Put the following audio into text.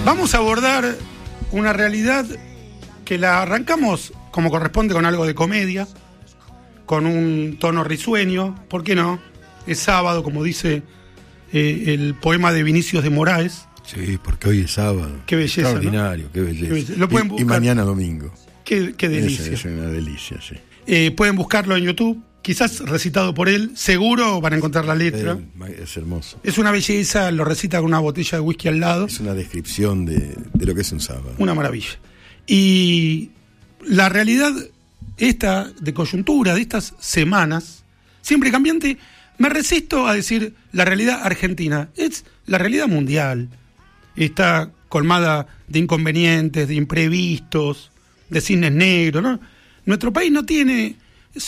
Vamos a abordar una realidad que la arrancamos como corresponde con algo de comedia, con un tono risueño, ¿por qué no? Es sábado, como dice el poema de Vinicius de Moraes. Sí, porque hoy es sábado. Qué belleza, extraordinario, ¿no? Qué belleza. Lo pueden buscar. Y mañana domingo. Qué delicia. Es una delicia, sí. Pueden buscarlo en YouTube, quizás recitado por él, seguro van a encontrar la letra. Es hermoso. Es una belleza, lo recita con una botella de whisky al lado. Es una descripción de lo que es un sábado. Una maravilla. Y la realidad esta de coyuntura de estas semanas, siempre cambiante, me resisto a decir la realidad argentina, es la realidad mundial. Está colmada de inconvenientes, de imprevistos, de cisnes negros, ¿no? Nuestro país no tiene